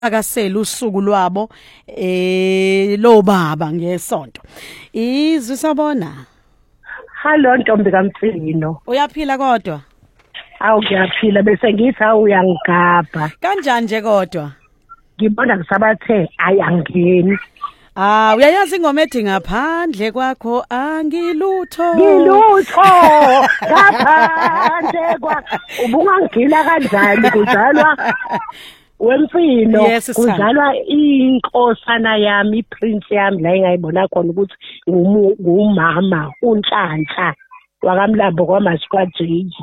akasela usuku lwabo lo baba ngesonto. Izwi sabona. Hallo Ntombi kaMfino. Uyaphila kodwa? Awu ngiyaphila bese ngithi awu uyangigabha. Kanjani nje kodwa? Ngibona ngisabathe ayangeni. Uyayazi ingoma ethi ngaphandle kwakho angilutho. Ngilutho. Ngaphandle kwakho ubungangila kanjani kuzalwa Wemfino kuzalwa inkosana yami iprince yami la engayibona khona ukuthi ngumama uNhlanhla wakamlambo kwaMasikwajeyi.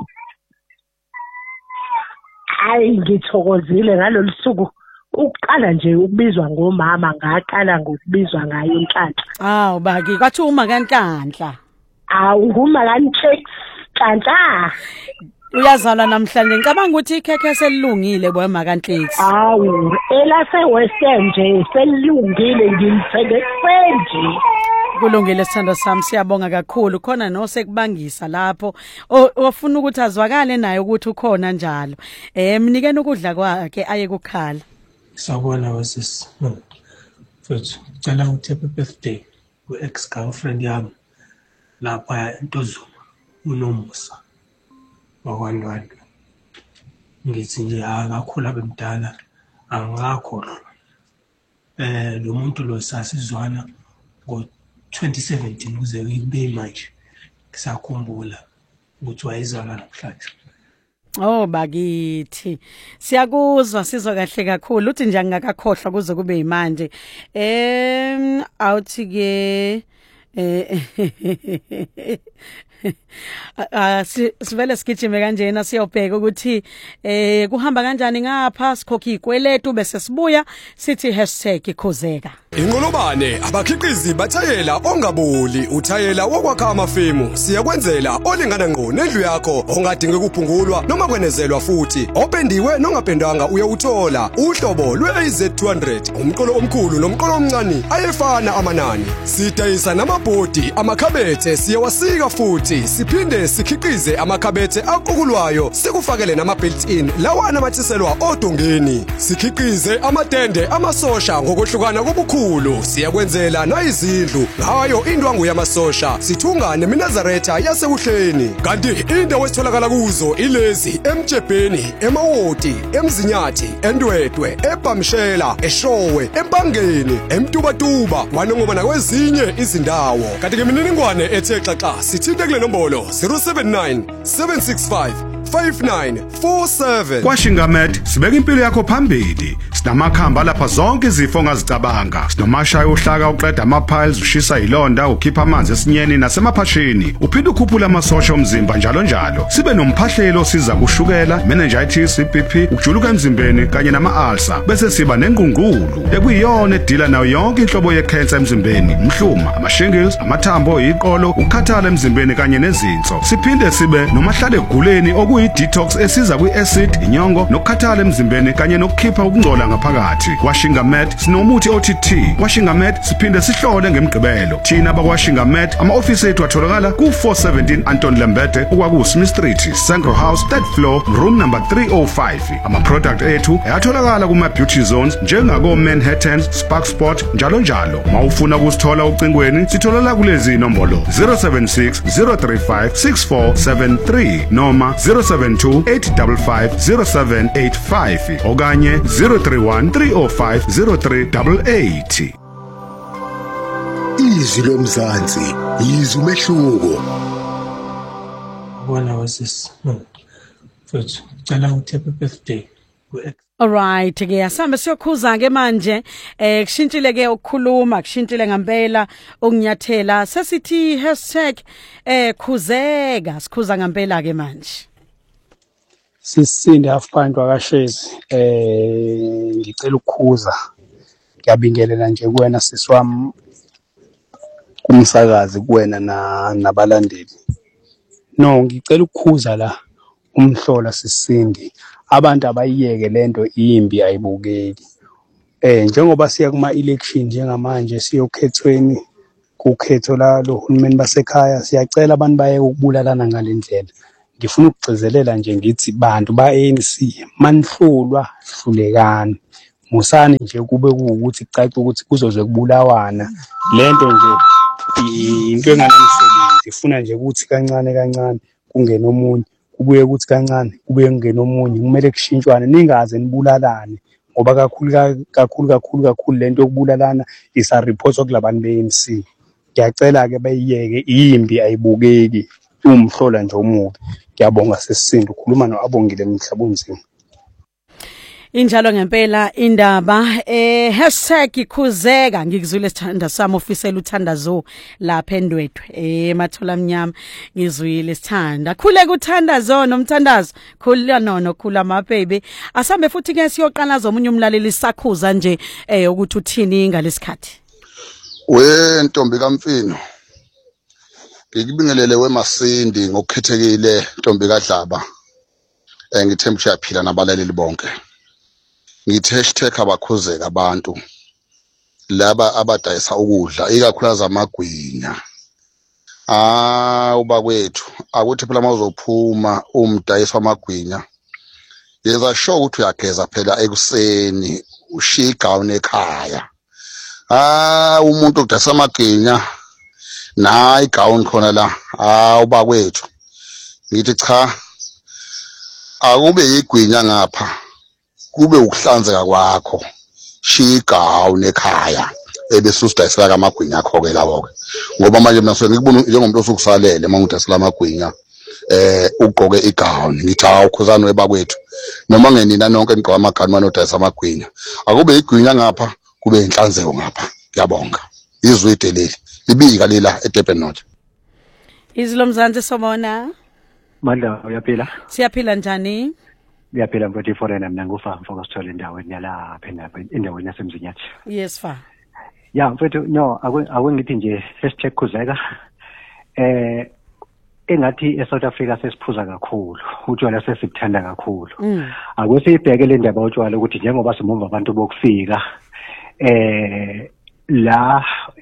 Hayi ngithokozile ngalolu suku ukuqala nje ukubizwa ngomama ngaqala ngokubizwa ngayo uNhlanhla. Baki kwathi uma kaNhlanhla. Nguma kaNhlanhla. Uyazalwa namhlanje ngicabanga ukuthi ikhekhe selilungile boema kaNhleki. Elase Western nje selilungile ngimthenge nje. Kulungile sithando sami siyabonga kakhulu khona no sekubangisa lapho ofuna ukuthi azwakale naye ukuthi ukhona njalo. Mnikeni ukudla kwakhe aye kukhala. Sawubona wasisi. Futhi ngicela ukuthi happy birthday ku ex girlfriend yami lapha eNtozuma uNomusa. Wakwandwandwe ngithi nje akakhula bemdala angakholwa lo muntu lo sasizwana ngo-2017 kuze kube manje ngisakhumbula ukuthi wayezalwa namhlanje. Bakithi siyakuzwa sizwa kahle kakhulu uthi nje angakakhohlwa kuze kube imanje awuthi ke sivele sigijime kanjena siyobheka ukuthi kuhamba kanjani ngapha sikhokha ikweletu bese sibuya sithi #ikhuzeka. Inqolobane abakhiqizi bathayela ongaboli uthayela wokwakha amafemu siyakwenzela olingana ngqo nendlu yakho ongadingi ukuphungulwa noma kwenezelwa futhi opendiwe nongapendanga uyawuthola uhlobo lweAZ200 umqolo omkhulu nomqolo omncane ayefana amanani sidayisa namabhodi amakhabethe siyawasika futhi siphinde sikhiqize amakhabethe aqukulwayo sikufakele nama built-in lawa anamathiselwa odongeni sikhiqize amatende amasosha ngokwehlukana kobukhulu siyakwenzela nayizindlu ngayo indwangu yamasosha sithunga neminazaretha yasewuhleni kanti indawo esitholakala kuzo ilezi eMjebheni eMawoti eMzinyathi eNdwedwe eBhamshela eShowe eMpangeni eMtubatuba wanongoma nakwezinye izindawo kanti ngemininingwane ethe xaxa sithinte kule nombolo 079 765 5947. KwaShingamed sibeka impilo yakho phambili. Sinamakhamba lapha zonke izifo ongazicabanga. Sinomashaya ohlaka uqeda ama-piles, ushisa ilonda, ukhipha amanzi esinyeni nasemaphashini. Uphinde ukhuphula amasosha omzimba njalo njalo. Sibe nomphahlelo siza kushukela, meningitis, iBP, ukujuluka emzimbeni kanye nama-ulcer. Bese siba nengqungqulu ekuyiyona edila nayo yonke inhlobo ye-cancer emzimbeni, umhluma, ama-shingles, amathambo, iqolo, ukukhathala emzimbeni kanye nezinso. Siphinde sibe nomahlale eguleni detox esiza kwi-acid, inyongo, nokukhathala emzimbeni kanye nokukhipha ukungcola ngaphakathi. KwaShingamed sinomuthi OTT. KwaShingamed siphinde sihlole ngemigqibelo. Thina bakwaShingamed ama-ofisi ethu atholakala ku417 Anton Lembede ukwakuSmith Street, Sangro House, 3rd floor, room number 305. Ama-product ethu ayatholakala kuma-beauty zones njengako Manhattan, Spark Sport njalo njalo. Mawufuna ukusithola ucingweni sitholala kulezi inombolo 076 035 6473 noma 072-855-0785 okanye 031-305-0388. Izwi lomzansi, izwi umehluko. Bona wasisi. Futhi ngicela ukuthi happy birthday ku ex. Alright ke asambe siyokhuza ke manje kushintshile ke ukukhuluma kushintshile ngempela ukunyathela sesithi #khuzeka sikhuza ngempela ke manje. Sisinde afandwa kaShezi ngicela ukukhuza ngiyabingelela nje kuwena sisi wami kumsakazi kuwena nabalandeli ngicela ukukhuza la umhlola Sisindi abantu abayiyeke lento imbi ayibukeki njengoba siya kuma election njengamanje siyokhethweni kukhetho la lohulumeni basekhaya siyacela abantu baye ukubulalana ngalendlela ngifuna ukugcizelela nje ngithi bantu ba ANC manihlulwa hlulekani musani nje kube kuwukuthi caca ukuthi kuzoze kubulawana lento nje into enganamsebenzi ifuna nje ukuthi kancane kancane kungena omunye kubuye ukuthi kancane kubuye kungena omunye kumele kushintshwane ningaze nibulalane ngoba kakhulu lento yokubulalana isa report kulabantu beMC ngiyacela ke bayiyeke imbi ayibukeki umhlola nje omubi ngiyabonga sesisindo ukhuluma noAbongile Mhlabunzima Injalo ngempela indaba #ikhuzeka ngikuzwile sithanda sami ofisela uthandazo lapha eNdwedwe Mathola Mnyama ngizwile sithanda khule kuthandazo nomthandazo khula nono khula ma baby asambe futhi ke siyoqala zomunye umlaleli sakhuza nje ukuthi uthini ngalesikhathi we ntombi kaMfino ngikubingelele weMasindi ngokukhethekile ntombi kaDlaba ngithemba uyaphila nabalaleli bonke ngithi #abakhuzeka abantu laba abadayisa ukudla ikakhulukazi amagwinya uba kwethu akuthi phela mawuzophuma umdayisi wamagwinya yeza show ukuthi uyageza phela ekuseni ushiya igawuni ekhaya umuntu odayisa amagwinya na igawuni khona la uba kwethu ngithi cha akube igwinya ngapha kube ukuhlanzeka kwakho shigawuni ekhaya ebese usidayisela kamagwinya akho ke lawo ke ngoba manje mina ngisuke ngikubona njengomuntu osukusalele mangidayisela amagwinya ugqoke igawuni ngithi awukhuzana webakwethu noma ngenina nonke nigqoka amagawuni manodayisa amagwinya akube igwinya ngapha kube inhlanzeko ngapha ngiyabonga izwide leli libika lela eDurban North Izilo Mzansi Somona Mandla uyaphila Siyaphila njani Ngiyaphila mfowethu foreigner mina ngufa ngokuthola endaweni yalapha endaweni yasemzinyathi Yes fa Ya mfowethu no akungithi nje #khuzeka engathi eSouth Africa sesiphuza kakhulu utshwala sesibuthanda kakhulu akusibheke le ndaba utshwala ukuthi njengoba simumva abantu bokufika la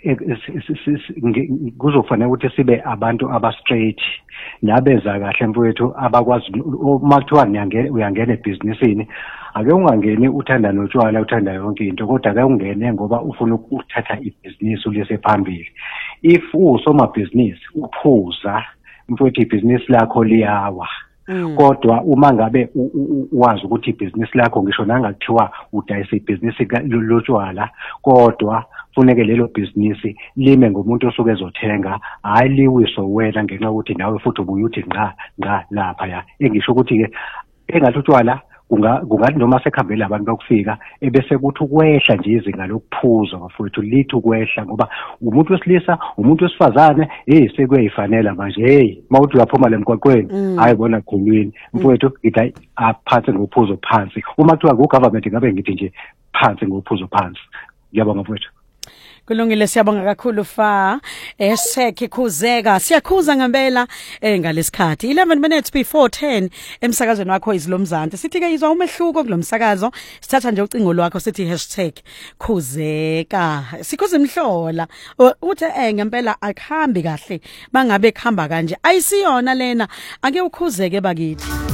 kuzofanele ukuthi sibe abantu aba straight nabeza kahle mfowethu abakwazi uma kuthiwa uyangena ebhizinisini ake ungangeni uthanda notshwala uthanda yonke into kodwa ake ungene ngoba ufuna ukuthatha ibhizinisi ulise phambili if usomabhizinisi uphuza mfowethu ibhizinisi lakho liyawa kodwa uma ngabe wazi ukuthi ibhizinisi lakho ngisho nangathiwa udayisa ibhizinisi lotshwala kodwa funeke lelo business lime ngomuntu osuke ezothenga hayi liwiso wena ngenxa ukuthi nawe futhi ubuye uthi nga lapha ya engisho ukuthi ke engathi utshwala kungathi noma sekhambela abantu bakufika ebese kuthi ukwehla nje izinga lokuphuza bafowethu lithi ukwehla ngoba umuntu wesilisa umuntu wesifazane sekuyifanela manje mawuthi uyaphuma lemgwaqweni hayi bona khulwini mfowethu ngithi aphathe ngophuzo phansi uma kuthiwa ku-government ngabe ngithi nje phansi ngophuzo phansi ngiyabonga mfowethu Kulungile siyabonga kakhulu fa #ikhuzeka siyakhuza ngempela ngalesikhathi 11 minutes before 10 emsakazweni wakho Izilo Mzansi sithi ke izwa umehluko kulomsakazo sithatha nje ucingo lwakho sithi #khuzeka sikhuza imhlola uthi ngempela akhambi kahle bangabe khamba kanje ayisiyona lena ake ukhuzeke bakithi